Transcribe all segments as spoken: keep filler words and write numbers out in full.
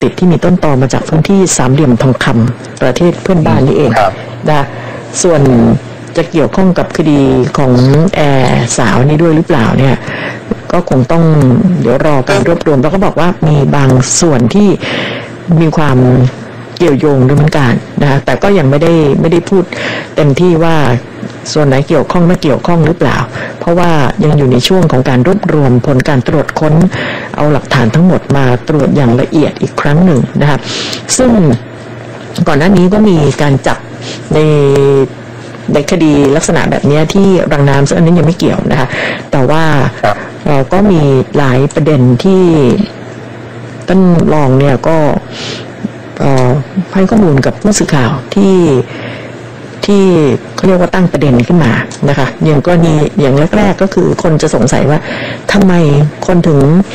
ติดที่มีต้นตอมาจากพื้นที่สามเหลี่ยมทองคำประเทศเพื่อนบ้านนี่เองนะส่วนจะเกี่ยวข้องกับคดีของแอร์สาวนี้ด้วยหรือเปล่าเนี่ยก็คงต้องเดี๋ยวรอการรวบรวมแล้วก็บอกว่ามีบางส่วนที่มีความเกี่ยวโยงด้วยเหมือนกันนะแต่ก็ยังไม่ได้ไม่ได้พูดเต็มที่ว่าส่วนไหนเกี่ยวข้องไม่เกี่ยวข้องหรือเปล่าเพราะว่ายังอยู่ในช่วงของการรวบรวมผลการตรวจค้นเอาหลักฐานทั้งหมดมาตรวจอย่างละเอียดอีกครั้งหนึ่งนะครับซึ่งก่อนหน้านี้ก็มีการจับในในคดีลักษณะแบบนี้ที่รังน้ำซึ่งอันนี้ยังไม่เกี่ยวนะคะแต่ว่าเราก็มีหลายประเด็นที่ท่านรองเนี่ยก็ให้ข้อมูลกับผู้สื่อข่าวที่ที่เขาเรียกว่าตั้งประเด็นขึ้นมานะคะอย่างกรณีอย่างแรกๆก็คือคนจะสงสัยว่าทำไมคนถึง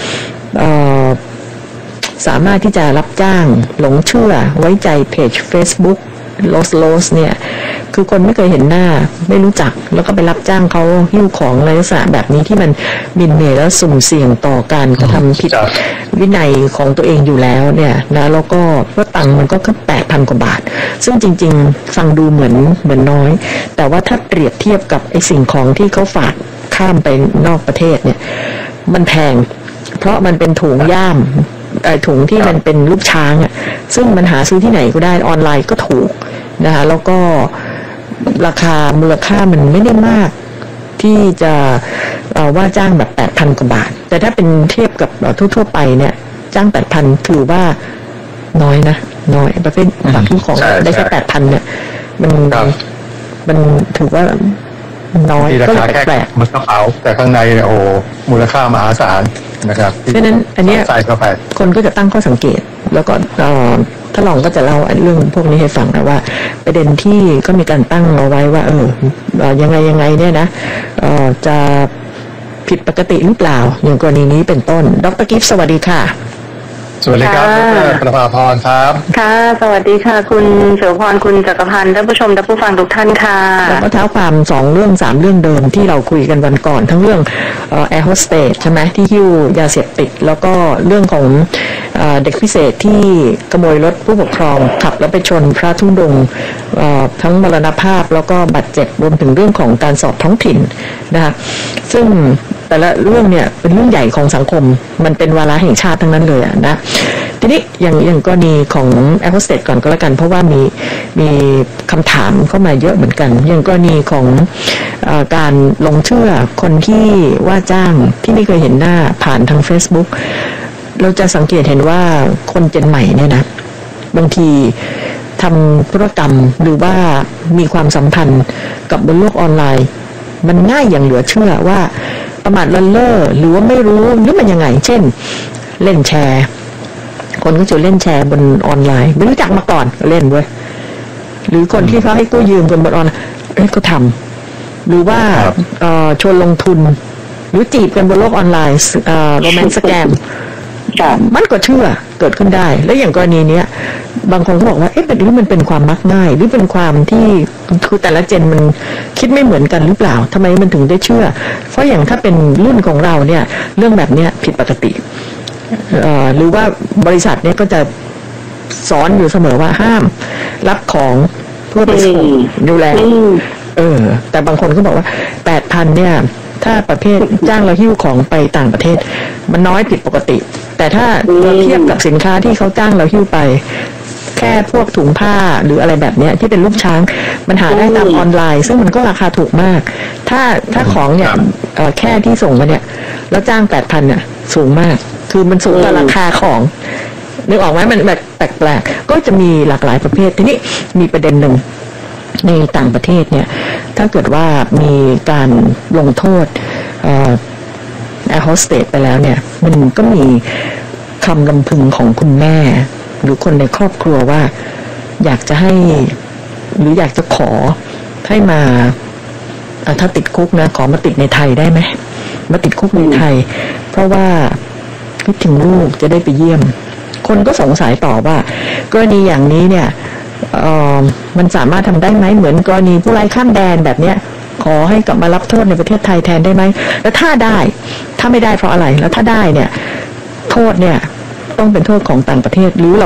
สามารถที่จะรับจ้างหลงเชื่อไว้ใจเพจ Facebook Los Los เนี่ยคือคนไม่เคยเห็นหน้าไม่รู้จักแล้วก็ไปรับจ้างเขาหิ้วของอะไรลักษณะแบบนี้ที่มันหมิ่นเหม่และสุ่มเสี่ยงต่อการกระทำผิดวินัยของตัวเองอยู่แล้วเนี่ยนะแล้วก็เพื่อตังค์มันก็แค่แปดพันกว่าบาทซึ่งจริงๆฟังดูเหมือนเหมือนน้อยแต่ว่าถ้าเปรียบเทียบกับไอ้สิ่งของที่เขาฝากข้ามไปนอกประเทศเนี่ยมันแพงเพราะมันเป็นถุงย่ามไอ้ถุงที่มันเป็นลูกช้างอ่ะซึ่งมันหาซื้อที่ไหนก็ได้ออนไลน์ก็ถูกนะคะแล้วก็ราคามูลค่ามันไม่ได้มากที่จะว่าจ้างแบบ แปดพัน กว่าบาทแต่ถ้าเป็นเทียบกับทั่วๆไปเนี่ยจ้าง แปดพัน ถือว่าน้อยนะน้อยประเภทฝากทุกของได้แค่ แปดพัน เนี่ยมันมันถือว่าน้อยก็แปลกมันกระเป๋าแต่ข้างในโอ้มูลค่ามหาศาลนะครับเพราะนั้นอันนี้คนก็จะตั้งข้อสังเกตแล้วก็ถ้าลองก็จะเล่าเรื่องพวกนี้ให้ฟังนะว่าประเด็นที่ก็มีการตั้งเอาไว้ว่าเออยังไงยังไงเนี่ยนะจะผิดปกติหรือเปล่าอย่างกรณีนี้เป็นต้นดร.กิฟต์สวัสดีค่ะสวัสดีครับประภาพรครับค่ะสวัสดีค่ะคุณเสือพรคุณจักรพันธ์ท่านผู้ชมท่านผู้ฟังทุกท่านค่ะแล้วก็เท้าความสองเรื่องสามเรื่องเดิมที่เราคุยกันวันก่อนทั้งเรื่องแอร์โฮสเตสใช่ไหมที่หิ้วยาเสพติดแล้วก็เรื่องของเด็กพิเศษที่ขโมยรถผู้ปกครองขับแล้วไปชนพระธุดงค์ทั้งมรณภาพแล้วก็บาดเจ็บรวมถึงเรื่องของการสอบท้องถิ่นนะคะซึ่งแต่ละเรื่องเนี่ยเป็นเรื่องใหญ่ของสังคมมันเป็นวาระแห่งชาติทั้งนั้นเลยนะทีนี้อย่างอย่างกรณีของแอร์โฮสเตสก่อนก็แล้วกันเพราะว่ามีมีคำถามเข้ามาเยอะเหมือนกันอย่างกรณีของเอ่อการลงเชื่อคนที่ว่าจ้างที่ไม่เคยเห็นหน้าผ่านทาง Facebook เราจะสังเกตเห็นว่าคนเจนใหม่เนี่ยนะบางทีทำธุรกรรมหรือว่ามีความสัมพันธ์กับบนโลกออนไลน์มันง่ายอย่างเหลือเชื่อว่าประมาทเลินเล่อหรือว่าไม่รู้หรือมันยังไงเช่นเล่นแชร์คนก็จะเล่นแชร์บนออนไลน์ไม่รู้จักมาก่อนเล่นเว้ยหรือคนที่เขาให้กู้ยืมกันบนออนไลน์เอ้ยก็ทำหรือว่าชวนลงทุนหรือจีบกันบนโลกออนไลน์โรแมนต์สแกมมันก็เชื่อเกิดขึ้นได้แล้วอย่างกรณีเนี้ยบางคนก็บอกว่าเอ๊ะเป็นหรือมันเป็นความมักง่ายหรือเป็นความที่คือแต่ละเจนมันคิดไม่เหมือนกันหรือเปล่าทำไมมันถึงได้เชื่อเพราะอย่างถ้าเป็นรุ่นของเราเนี่ยเรื่องแบบเนี้ยผิดปกติหรือว่าบริษัทเนี้ยก็จะสอนอยู่เสมอว่าห้ามรับของเพื่อไปส่งดูแลเออแต่บางคนก็บอกว่า แปดพัน เนี่ยถ้าประเภทจ้างเราหิ้วของไปต่างประเทศมันน้อยผิดปกติแต่ถ้าเราเทียบกับสินค้าที่เขาจ้างเราหิ้วไปแค่พวกถุงผ้าหรืออะไรแบบเนี้ยที่เป็นลูกช้างมันหาได้ตามออนไลน์ซึ่งมันก็ราคาถูกมากถ้าถ้าของเนี่ยแค่ที่ส่งมาเนี่ยแล้วจ้าง แปดพัน เนี่ยสูงมากคือมันสูงกว่าราคาของนึกออกไหมมันแบบแปลกๆก็จะมีหลากหลายประเภททีนี้มีประเด็นหนึ่งในต่างประเทศเนี่ยถ้าเกิดว่ามีการลงโทษแอร์โฮสเตสไปแล้วเนี่ยมันก็มีคำลำพึงของคุณแม่หรือคนในครอบครัวว่าอยากจะให้หรืออยากจะขอให้มาถ้าติดคุกนะขอมาติดในไทยได้ไหมมาติดคุกในไทยเพราะว่าคิดถึงลูกจะได้ไปเยี่ยมคนก็สงสัยต่อว่ากรณีอย่างนี้เนี่ยเอ่อมันสามารถทำได้ไหมเหมือนกรณีผู้ไร้ข้ามแดนแบบเนี้ยขอให้กลับมารับโทษในประเทศไทยแทนได้ไหมแล้วถ้าได้ถ้าไม่ได้เพราะอะไรแล้วถ้าได้เนี่ยโทษเนี่ยต้องเป็นโทษของต่างประเทศหรือเรา